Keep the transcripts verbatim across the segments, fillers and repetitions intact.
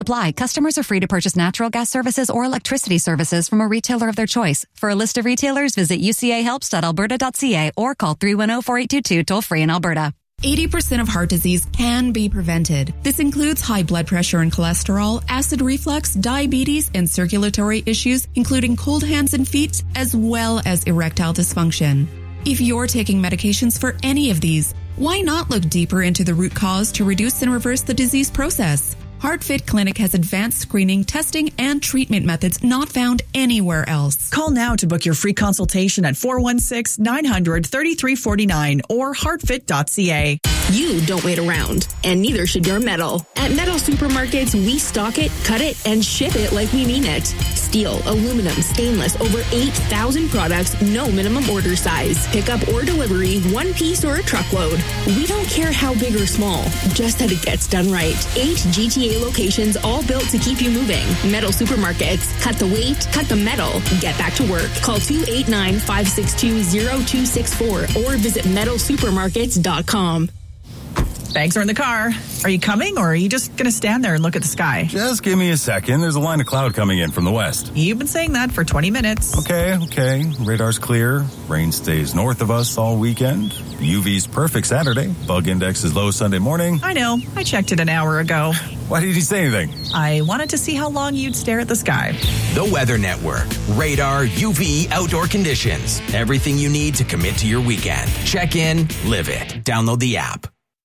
Apply. Customers are free to purchase natural gas services or electricity services from a retailer of their choice. For a list of retailers, visit u c a helps dot alberta dot c a or call three one zero, four eight two two toll free in Alberta. eighty percent of heart disease can be prevented. This includes high blood pressure and cholesterol, acid reflux, diabetes, and circulatory issues, including cold hands and feet, as well as erectile dysfunction. If you're taking medications for any of these, why not look deeper into the root cause to reduce and reverse the disease process? HeartFit Clinic has advanced screening, testing, and treatment methods not found anywhere else. Call now to book your free consultation at four one six, nine hundred, thirty-three forty-nine or heartfit dot c a. You don't wait around, and neither should your metal. At Metal Supermarkets, we stock it, cut it, and ship it like we mean it. Steel, aluminum, stainless, over eight thousand products, no minimum order size. Pickup or delivery, one piece or a truckload. We don't care how big or small, just that it gets done right. Eight G T A locations, all built to keep you moving. Metal Supermarkets. Cut the weight, cut the metal. Get back to work. Call two eight nine, five six two, zero two six four or visit metal supermarkets dot com. Bags are in the car. Are you coming, or are you just going to stand there and look at the sky? Just give me a second. There's a line of cloud coming in from the west. You've been saying that for twenty minutes. Okay, okay. Radar's clear. Rain stays north of us all weekend. U V's perfect Saturday. Bug index is low Sunday morning. I know. I checked it an hour ago. Why did he say anything? I wanted to see how long you'd stare at the sky. The Weather Network. Radar, U V, outdoor conditions. Everything you need to commit to your weekend. Check in, live it. Download the app.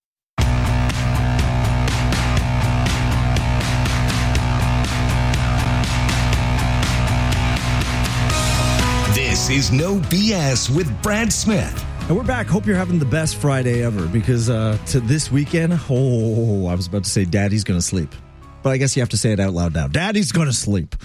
This is No B S with Brad Smith. And we're back. Hope you're having the best Friday ever, because uh, to this weekend, oh, I was about to say Daddy's going to sleep. But I guess you have to say it out loud now. Daddy's going to sleep.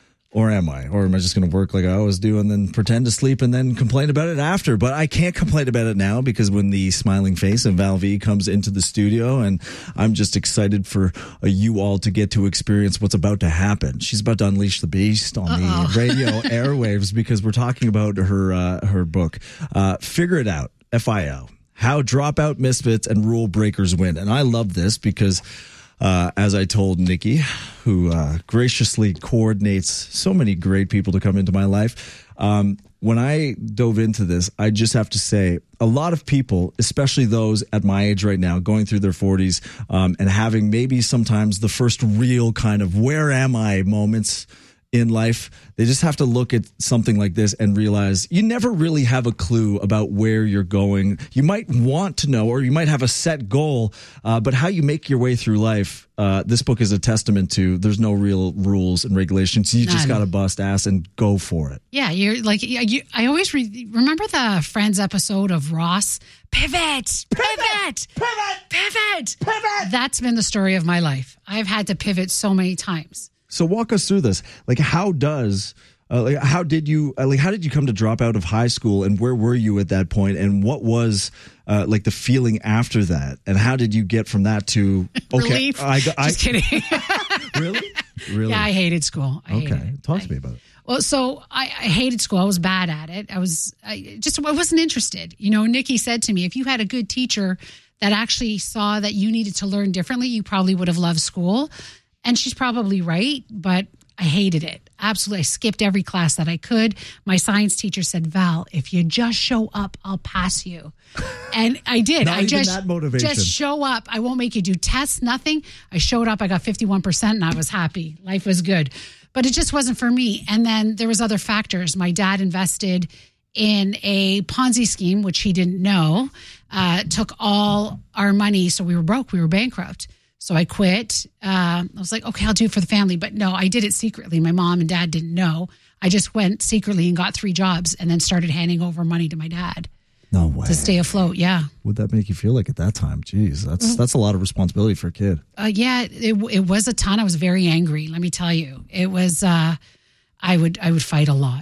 Or am I? Or am I just going to work like I always do and then pretend to sleep and then complain about it after? But I can't complain about it now, because when the smiling face of Val V comes into the studio, and I'm just excited for uh, you all to get to experience what's about to happen. She's about to unleash the beast on Uh-oh. the radio airwaves, because we're talking about her uh, her book, uh, Figure It Out, F I O, How Dropout Misfits and Rule Breakers Win. And I love this because Uh, as I told Nikki, who uh, graciously coordinates so many great people to come into my life, um, when I dove into this, I just have to say, a lot of people, especially those at my age right now, going through their forties um, and having maybe sometimes the first real kind of where am I moments in life, they just have to look at something like this and realize you never really have a clue about where you're going. You might want to know, or you might have a set goal, uh, but how you make your way through life, uh, this book is a testament to. There's no real rules and regulations. You None. just got to bust ass and go for it. Yeah, you're like, you, I always re- remember the Friends episode of Ross. Pivot, pivot, pivot, pivot, pivot. That's been the story of my life. I've had to pivot so many times. So walk us through this. Like, how does, uh, like, how did you, uh, like, how did you come to drop out of high school, and where were you at that point, and what was, uh, like, the feeling after that, and how did you get from that to okay? Relief. I, I, Just kidding. Really, really. Yeah, I hated school. I okay, hated it. talk to I, me about it. Well, so I, I hated school. I was bad at it. I was I just I wasn't interested. You know, Nikki said to me, if you had a good teacher that actually saw that you needed to learn differently, you probably would have loved school. And she's probably right, but I hated it. Absolutely. I skipped every class that I could. My science teacher said, Val, if you just show up, I'll pass you. And I did. Not I even just, that motivation. just show up. I won't make you do tests, nothing. I showed up. I got fifty-one percent and I was happy. Life was good. But it just wasn't for me. And then there was other factors. My dad invested in a Ponzi scheme, which he didn't know, uh, took all our money. So we were broke. We were bankrupt. So I quit. Uh, I was like, okay, I'll do it for the family. But no, I did it secretly. My mom and dad didn't know. I just went secretly and got three jobs and then started handing over money to my dad. No way. To stay afloat, yeah. What'd that make you feel like at that time? Jeez, that's mm-hmm. that's a lot of responsibility for a kid. Uh, yeah, it, it was a ton. I was very angry, let me tell you. It was, uh, I would I would fight a lot.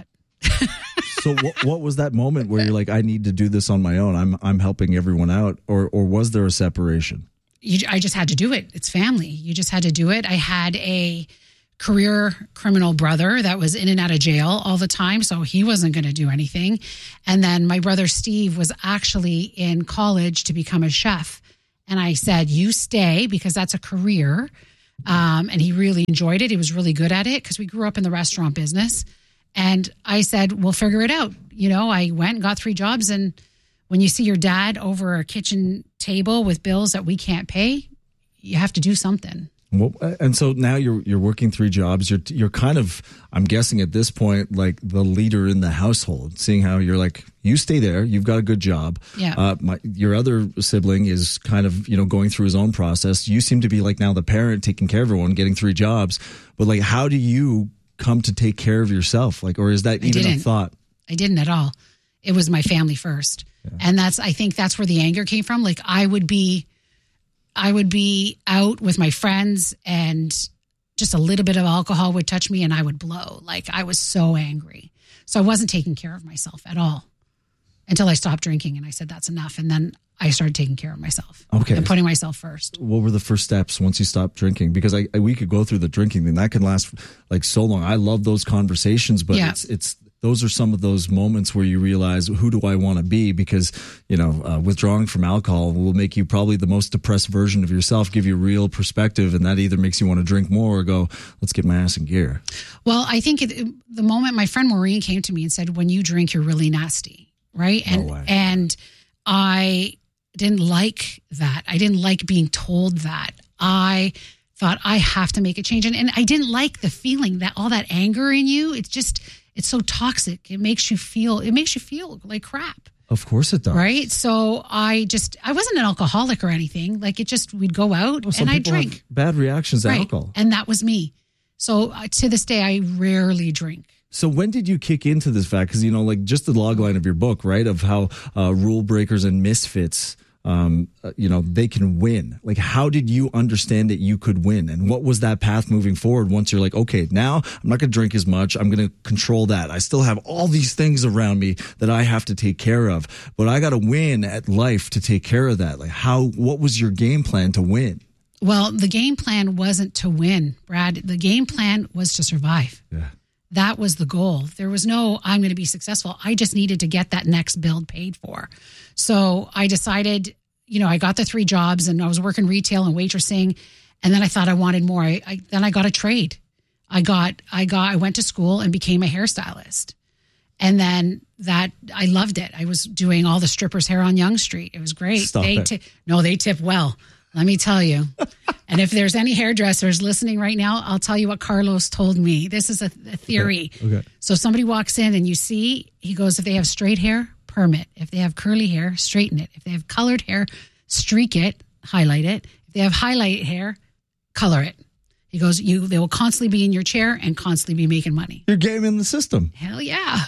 So what, what was that moment where you're like, I need to do this on my own? I'm I'm helping everyone out. Or or was there a separation? You, I just had to do it. It's family. You just had to do it. I had a career criminal brother that was in and out of jail all the time, so he wasn't going to do anything. And then my brother Steve was actually in college to become a chef. And I said, you stay, because that's a career. Um, and he really enjoyed it. He was really good at it because we grew up in the restaurant business. And I said, we'll figure it out. You know, I went and got three jobs. And when you see your dad over a kitchen table with bills that we can't pay, you have to do something. Well, and so now you're you're working three jobs. You're you're kind of, I'm guessing at this point, like the leader in the household. Seeing how you're like, you stay there, you've got a good job. Yeah. Uh, my, your other sibling is kind of, you know, going through his own process. You seem to be like now the parent taking care of everyone, getting three jobs. But like, how do you come to take care of yourself? Like, or is that even a thought? I didn't at all. It was my family first, yeah. and that's I think that's where the anger came from. Like I would be. I would be out with my friends and just a little bit of alcohol would touch me and I would blow. Like I was so angry. So I wasn't taking care of myself at all until I stopped drinking and I said, that's enough. And then I started taking care of myself. Okay. And putting myself first. What were the first steps once you stopped drinking? Because I, I we could go through the drinking thing. That can last like so long. I love those conversations, but yeah. it's it's those are some of those moments where you realize, who do I want to be? Because, you know, uh, withdrawing from alcohol will make you probably the most depressed version of yourself, give you real perspective, and that either makes you want to drink more or go, let's get my ass in gear. Well, I think it, the moment my friend Maureen came to me and said, when you drink, you're really nasty, right? And no way. And I didn't like that. I didn't like being told that. I thought I have to make a change. And, and I didn't like the feeling that all that anger in you, it's just... it's so toxic. It makes you feel, it makes you feel like crap. Of course it does. Right? So I just, I wasn't an alcoholic or anything. Like it just, we'd go out well, and I'd drink. Bad reactions to right. alcohol. And that was me. So uh, to this day, I rarely drink. So when did you kick into this fact? Because, you know, like just the logline of your book, right? Of how uh, rule breakers and misfits, um, uh, you know, they can win. Like, how did you understand that you could win? And what was that path moving forward once you're like, okay, now I'm not going to drink as much. I'm going to control that. I still have all these things around me that I have to take care of, but I got to win at life to take care of that. Like how, what was your game plan to win? Well, the game plan wasn't to win, Brad. The game plan was to survive. Yeah. That was the goal. There was no, I'm going to be successful. I just needed to get that next build paid for. So I decided, you know, I got the three jobs and I was working retail and waitressing. And then I thought I wanted more. I, I then I got a trade. I got, I got, I went to school and became a hairstylist. And then that, I loved it. I was doing all the strippers' hair on Yonge Street. It was great. Stop they it. T- no, they tip well. Let me tell you. And if there's any hairdressers listening right now, I'll tell you what Carlos told me. This is a, a theory. Okay. Okay. So somebody walks in and you see, he goes, if they have straight hair, perm it. If they have curly hair, straighten it. If they have colored hair, streak it, highlight it. If they have highlight hair, color it. He goes, you, they will constantly be in your chair and constantly be making money. You're gaming the system. Hell yeah.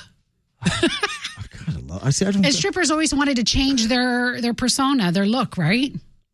I kind of love. I see. I don't. And strippers always wanted to change their their persona, their look, right?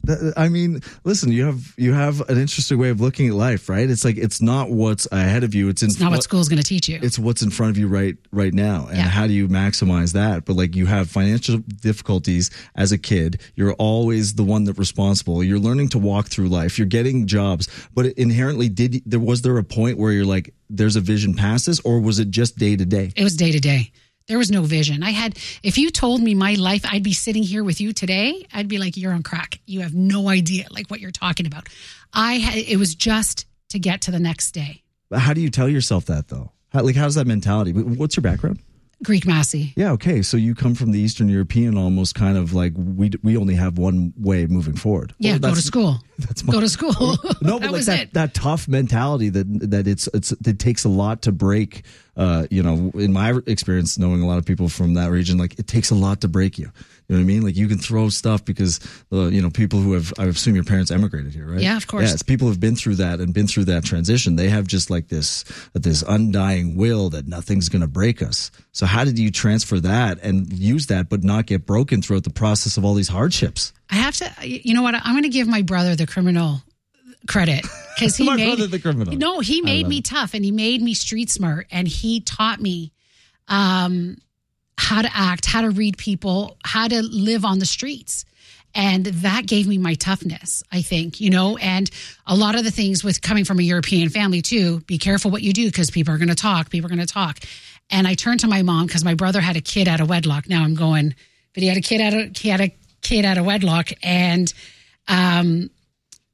I mean, listen, you have you have an interesting way of looking at life, right? It's like it's not what's ahead of you. It's, in it's not what, what school's going to teach you. It's what's in front of you right right now, and yeah. how do you maximize that? But like you have financial difficulties as a kid, you're always the one that's responsible. You're learning to walk through life. You're getting jobs, but inherently, did there was there a point where you're like, there's a vision past this, or was it just day to day? It was day to day. There was no vision. I had, if you told me my life, I'd be sitting here with you today, I'd be like, you're on crack. You have no idea like what you're talking about. I had, it was just to get to the next day. How do you tell yourself that though? How, like, how's that mentality? What's your background? Greek Massey. Yeah. Okay. So you come from the Eastern European, almost kind of like we we only have one way moving forward. Yeah. Well, go to school. That's my, go to school. No, but that like was that, it. that tough mentality that that it's it's it takes a lot to break. Uh, you know, in my experience, knowing a lot of people from that region, like it takes a lot to break you. You know what I mean? Like you can throw stuff because, uh, you know, people who have, I assume your parents emigrated here, right? Yeah, of course. Yes, people have been through that and been through that transition. They have just like this, this undying will that nothing's going to break us. So how did you transfer that and use that, but not get broken throughout the process of all these hardships? I have to, you know what? I'm going to give my brother the criminal credit because he my made brother the criminal. No, he made me it. tough and he made me street smart and he taught me, um, how to act, how to read people, how to live on the streets. And that gave me my toughness, I think, you know, and a lot of the things with coming from a European family too, be careful what you do because people are going to talk, people are going to talk. And I turned to my mom because my brother had a kid out of wedlock. Now I'm going, but he had a kid out of, he had a kid out of wedlock. And, um,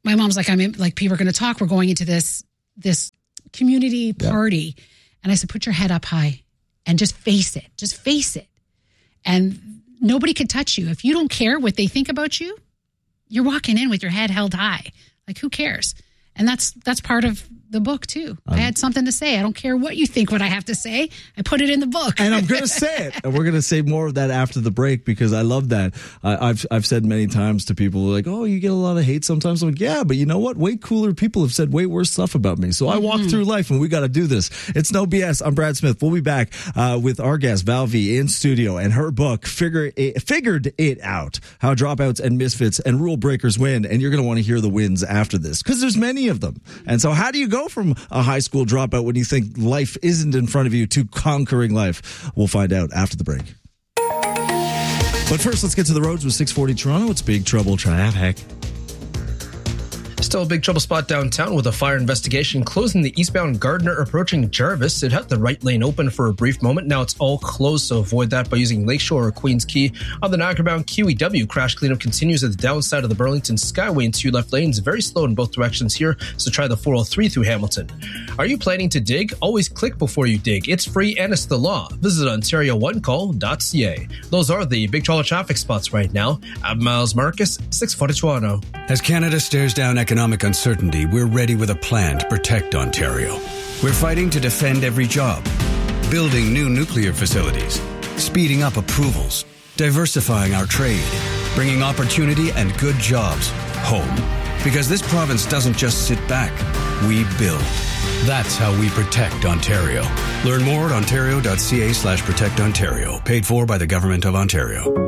my mom's like, I'm in, like, people are going to talk. We're going into this, this community party. Yeah. And I said, put your head up high and just face it. Just face it. And nobody can touch you. If you don't care what they think about you, you're walking in with your head held high. Like, who cares? And that's that's part of the book, too. Um, I had something to say. I don't care what you think what I have to say. I put it in the book. And I'm going to say it. And we're going to say more of that after the break because I love that. Uh, I've I've said many times to people like, oh, you get a lot of hate sometimes. I'm like, yeah, but you know what? Way cooler people have said way worse stuff about me. So I walk mm-hmm. through life and we got to do this. It's No B S. I'm Brad Smith. We'll be back uh, with our guest, Val V, in studio and her book, Figure it, Figured It Out, How Dropouts and Misfits and Rule Breakers Win. And you're going to want to hear the wins after this because there's many of them. And so how do you go from a high school dropout when you think life isn't in front of you to conquering life? We'll find out after the break. But first, let's get to the roads with six forty Toronto. It's Big Trouble traffic. Still a big trouble spot downtown with a fire investigation closing the eastbound Gardner approaching Jarvis. It had the right lane open for a brief moment. Now it's all closed, so avoid that by using Lakeshore or Queens Quay. On the Niagara-bound Q E W, crash cleanup continues at the downside of the Burlington Skyway in two left lanes. Very slow in both directions here, so try the four oh three through Hamilton. Are you planning to dig? Always click before you dig. It's free and it's the law. Visit ontario one call dot c a. Those are the big trouble traffic spots right now. I'm Miles Marcus, six forty Toronto. As Canada stares down economic uncertainty, we're ready with a plan to protect Ontario. We're fighting to defend every job, building new nuclear facilities, speeding up approvals, diversifying our trade, bringing opportunity and good jobs home. Because this province doesn't just sit back, we build. That's how we protect Ontario. Learn more at ontario dot c a slash protect Ontario. Paid for by the Government of Ontario.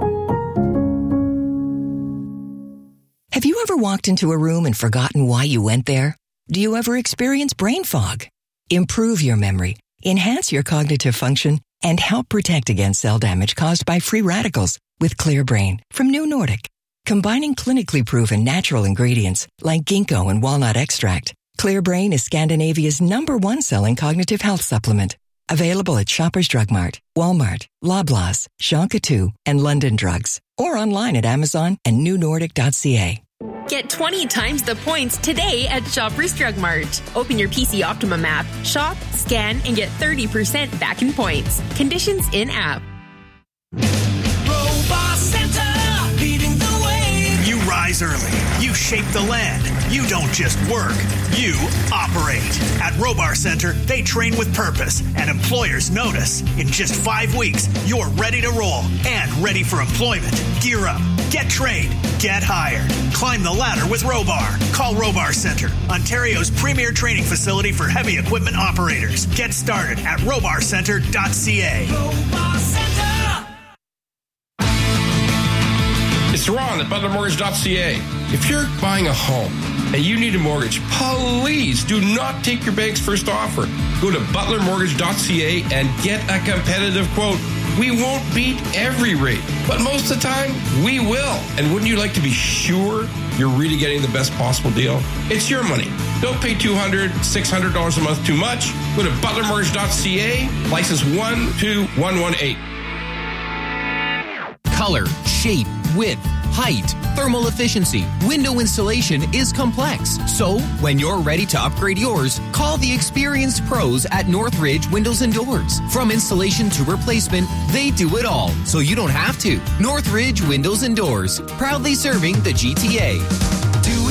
Have you ever walked into a room and forgotten why you went there? Do you ever experience brain fog? Improve your memory, enhance your cognitive function, and help protect against cell damage caused by free radicals with Clear Brain from New Nordic. Combining clinically proven natural ingredients like ginkgo and walnut extract, Clear Brain is Scandinavia's number one selling cognitive health supplement. Available at Shoppers Drug Mart, Walmart, Loblaws, Shonka two, and London Drugs. Or online at Amazon and new nordic dot c a. Get twenty times the points today at Shoppers Drug Mart. Open your P C Optimum app, shop, scan, and get thirty percent back in points. Conditions in-app. Robot Center, leading the way. You rise early. You shape the land. You don't just work. You operate. At Robar Center, they train with purpose, and employers notice. In just five weeks, you're ready to roll and ready for employment. Gear up. Get trained. Get hired. Climb the ladder with Robar. Call Robar Center, Ontario's premier training facility for heavy equipment operators. Get started at robar center dot c a. Robar Center. It's Ron at butler mortgage dot c a. If you're buying a home and you need a mortgage, please do not take your bank's first offer. Go to butler mortgage dot c a and get a competitive quote. We won't beat every rate, but most of the time, we will. And wouldn't you like to be sure you're really getting the best possible deal? It's your money. Don't pay two hundred dollars, six hundred dollars a month too much. Go to butler mortgage dot c a, license one two one one eight. Color, shape, width, height, thermal efficiency, window installation is complex. So, when you're ready to upgrade yours, call the experienced pros at Northridge Windows and Doors. From installation to replacement, they do it all, so you don't have to. Northridge Windows and Doors, proudly serving the G T A.